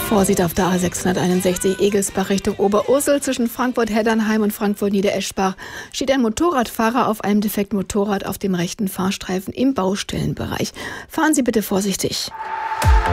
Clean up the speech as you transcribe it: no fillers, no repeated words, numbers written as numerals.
Vorsicht auf der A661 Egelsbach Richtung Oberursel. Zwischen Frankfurt-Heddernheim und Frankfurt-Niedereschbach steht ein Motorradfahrer auf einem defekten Motorrad auf dem rechten Fahrstreifen im Baustellenbereich. Fahren Sie bitte vorsichtig.